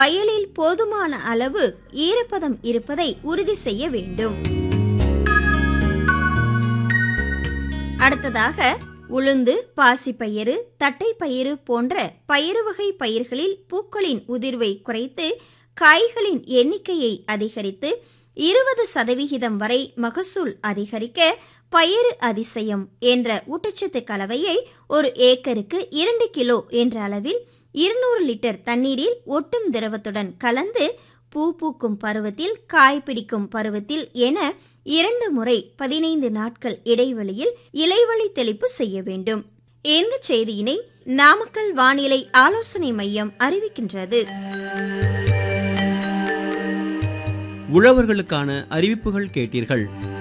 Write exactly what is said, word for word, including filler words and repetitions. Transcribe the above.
வயலில் போதுமான அளவு ஈரப்பதம் இருப்பதை உறுதி செய்ய வேண்டும். அடுத்ததாக உளுந்து, பாசிப்பயிறு, தட்டைப்பயிறு போன்ற பயிறு வகை பயிர்களில் பூக்களின் உதிர்வை குறைத்து காய்களின் எண்ணிக்கையை அதிகரித்து இருபது சதவிகிதம் வரை மகசூல் அதிகரிக்க பயிறு அதிசயம் என்ற ஊட்டச்சத்து கலவையை ஒரு ஏக்கருக்கு இரண்டு கிலோ என்ற அளவில் இருநூறு லிட்டர் தண்ணீரில் ஒட்டும் திரவத்துடன் கலந்து பூ பூக்கும் பருவத்தில், காய் பிடிக்கும் பருவத்தில் என இரண்டு முறை பதினைந்து நாட்கள் இடைவெளியில் இலைவழி தெளிப்பு செய்ய வேண்டும். இந்த செய்தியினை நாமக்கல் வானிலை ஆலோசனை மையம் அறிவிக்கின்றது. உழவர்களுக்கான அறிவிப்புகள் கேட்டீர்கள்.